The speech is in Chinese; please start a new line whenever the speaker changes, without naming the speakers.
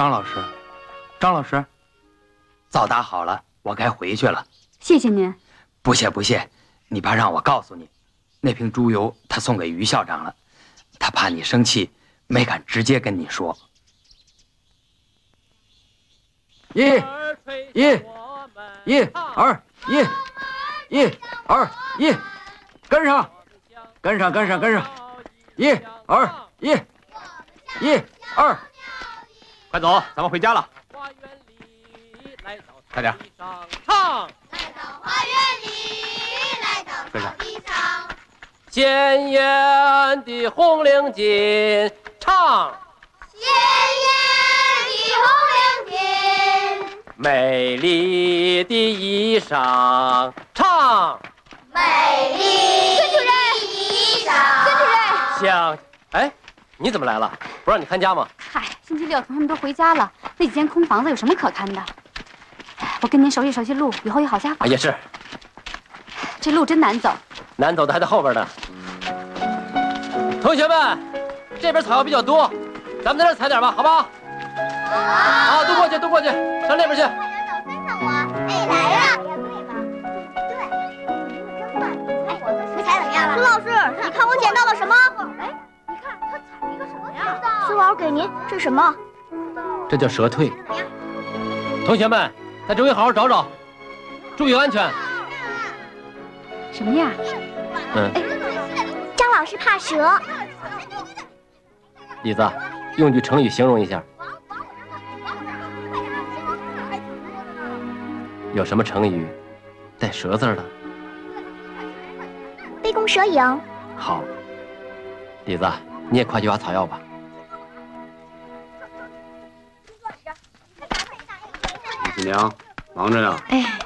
张老师，张老师，早打好了，我该回去了。
谢谢您。
不谢不谢，你爸让我告诉你，那瓶猪油他送给于校长了，他怕你生气，没敢直接跟你说。一、二、一，跟上，跟上，一、二，快走，咱们回家了。快点，
唱。
花园里，来到草地上，
鲜艳的红领巾，唱。
鲜艳的红领巾，
美丽的衣裳，唱。
美丽的衣裳。
孙主任，
像，哎，你怎么来了？不让你看家吗？
嗨，星期六同学们都回家了，那几间空房子有什么可看的？我跟您熟悉路，以后有好家法。
也是，
这路真难走，
难走的还在后边呢。同学们，这边草药比较多，咱们在这儿采点吧，好不好？好，都过去，上那边去。
快点走，跟上我。哎，来呀！对，你采怎么样了？孙老师，你看我捡到了什么？哎，你看他采了一个什么呀？孙老师给您，这是什么？
这叫蛇蜕。同学们，在周围好好找找，注意安全。
什么呀？
张老师怕蛇。
李子，用句成语形容一下。有什么成语带蛇字的？
杯弓蛇影。
好，李子，你也快去挖草药吧。
李新娘，忙着呢。
哎，